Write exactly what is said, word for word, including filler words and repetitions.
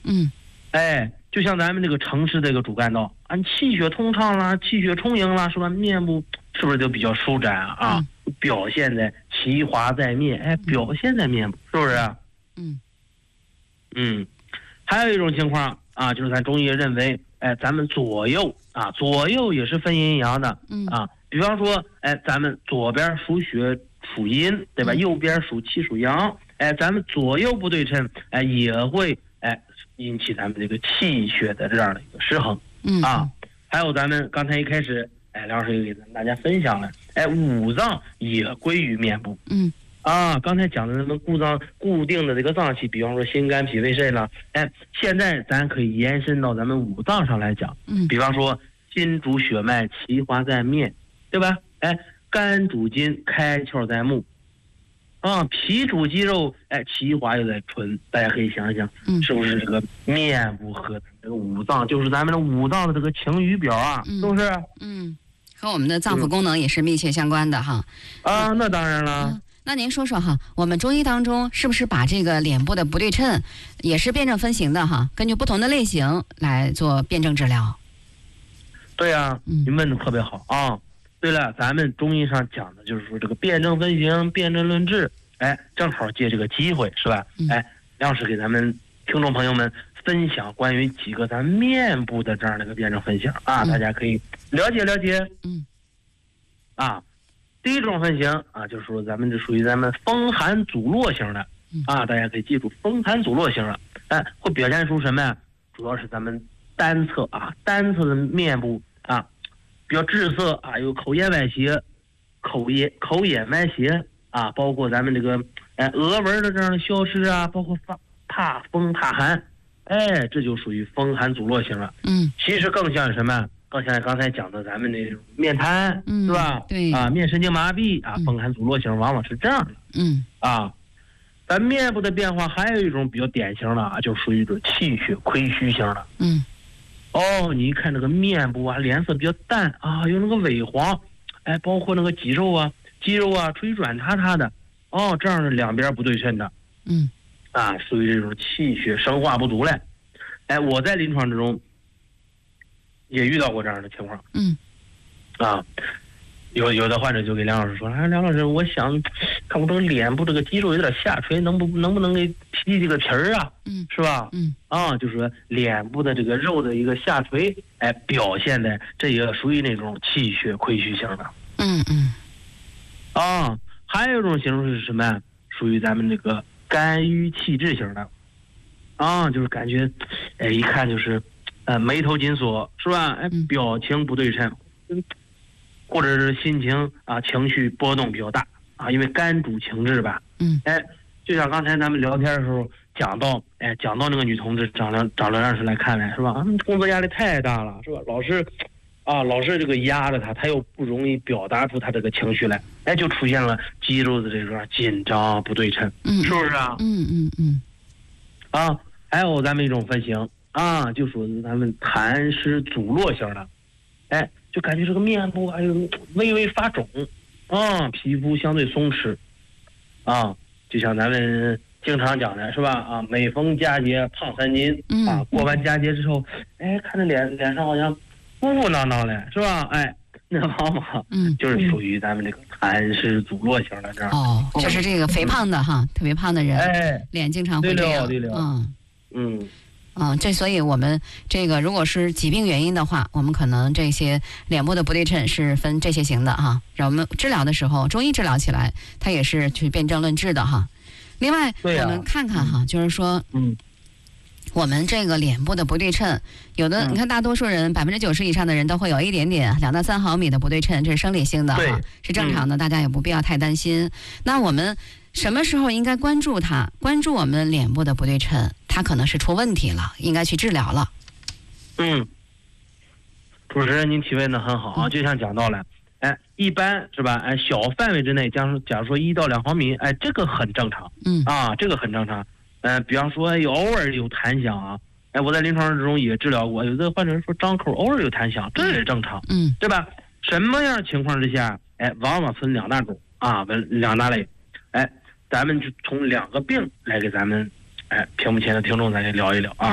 嗯， 哎，就像咱们这个城市这个主干道，啊，气血通畅啦，气血充盈啦，是吧？面部是不是就比较舒展啊？啊， 嗯、 表现在其华在面，哎，表现在面部，是不是啊？ 嗯嗯，还有一种情况啊，就是咱中医认为，哎，咱们左右啊，左右也是分阴阳的， 嗯啊，比方说，哎，咱们左边属血属阴，对吧？ 嗯、 右边属气属阳，哎，咱们左右不对称，哎，也会哎引起咱们这个气血的这样的一个失衡， 嗯啊，还有咱们刚才一开始，哎，梁老师也给咱们大家分享了，哎，五脏也归于面部， 嗯。 啊，刚才讲的那么固脏固定的这个脏器，比方说心肝脾胃肾了，哎，现在咱可以延伸到咱们五脏上来讲， 嗯， 比方说心主血脉，其华在面，对吧？哎，肝主筋，开窍在目，啊，脾主肌肉，哎，其华又在唇，大家可以想想， 嗯， 是不是这个面部和这个五脏，就是咱们的五脏的这个晴雨表啊， 嗯、 是不是？ 嗯，和我们的脏腑功能也是密切相关的哈。 啊，那当然了。 嗯，那您说说哈，我们中医当中是不是把这个脸部的不对称也是辩证分型的哈？根据不同的类型来做辩证治疗。 对呀、啊， 嗯， 您问的特别好啊。对了，咱们中医上讲的就是说这个辩证分型、辩证论治，哎，正好借这个机会是吧？ 嗯、 哎，梁老师给咱们听众朋友们分享关于几个咱面部的这样的一个辩证分型啊， 嗯、 大家可以了解了解。 嗯， 啊。第一种分型啊，就是说咱们这属于咱们风寒阻络型的啊，大家可以记住风寒阻络型的，哎，会表现出什么呀？主要是咱们单侧啊，单侧的面部啊比较滞涩啊，有口眼歪斜、口眼口眼歪斜啊，包括咱们这个哎额纹的这样的消失啊，包括怕怕风怕寒，哎，这就属于风寒阻络型了。 嗯， 其实更像什么？更像刚才讲的咱们那种面瘫， 嗯、 是吧？ 对啊，面神经麻痹啊，风寒阻络型往往是这样的。 嗯， 啊，咱面部的变化还有一种比较典型的啊，就属于一种气血亏虚型的。 嗯， 哦，你一看这个面部啊，脸色比较淡啊，有那个萎黄，哎，包括那个肌肉啊，肌肉啊，处于软塌塌的。哦，这样的两边不对称的。 嗯， 啊，属于这种气血生化不足嘞。哎，我在临床之中也遇到过这样的情况， 嗯， 啊，有有的患者就给梁老师说，哎，梁老师，我想看我这个脸部这个肌肉有点下垂，能不能不能给提这个皮儿啊？ 嗯， 是吧？ 嗯， 啊，就是说脸部的这个肉的一个下垂，哎，表现的这也属于那种气血亏虚型的。 嗯嗯， 啊，还有一种形式是什么呀？属于咱们这个肝郁气滞型的，啊，就是感觉，哎，一看就是。呃，眉头紧锁是吧？哎，表情不对称，嗯，或者是心情啊情绪波动比较大啊，因为肝主情志吧。 嗯， 哎，就像刚才咱们聊天的时候讲到，哎，讲到那个女同志找梁找梁老师来看来是吧？啊，工作压力太大了是吧？老是啊，老是这个压着她，她又不容易表达出她这个情绪来，哎，就出现了肌肉的这个紧张不对称， 嗯， 是不是啊？ 嗯嗯嗯， 啊，还有咱们一种分型。啊，就属于咱们痰湿阻络型的，哎，就感觉这个面部还有微微发肿，啊，皮肤相对松弛，啊，就像咱们经常讲的是吧？啊，每逢佳节胖三斤，啊，过完佳节之后，哎，看着脸脸上好像鼓鼓囊囊的，是吧？哎，那往往嗯就是属于咱们这个痰湿阻络型的这样。 哦，就是这个肥胖的哈，特别胖的人， 哎， 脸经常会这样， 对了，对了， 嗯嗯。 嗯，这所以我们这个如果是疾病原因的话，我们可能这些脸部的不对称是分这些型的哈。让我们治疗的时候，中医治疗起来，它也是去辩证论治的哈。另外， 啊、 我们看看哈，就是说， 嗯， 我们这个脸部的不对称，有的、嗯、你看，大多数人百分之九十以上的人都会有一点点两到三毫米的不对称，这是生理性的哈，是正常的，嗯、大家也不必要太担心。那我们什么时候应该关注它？关注我们脸部的不对称，它可能是出问题了，应该去治疗了。 嗯，主持人您提问的很好啊，就像讲到了，哎，一般是吧？哎，小范围之内，假如假如说一到两毫米，哎，这个很正常。 嗯啊，这个很正常。嗯、呃，比方说有偶尔有痰响啊，哎，我在临床之中也治疗过，有的患者说张口偶尔有痰响，这也正常。 嗯， 对吧？什么样情况之下，哎，往往分两大种啊，分两大类。哎，咱们就从两个病来给咱们，哎，屏幕前的听众咱来聊一聊啊。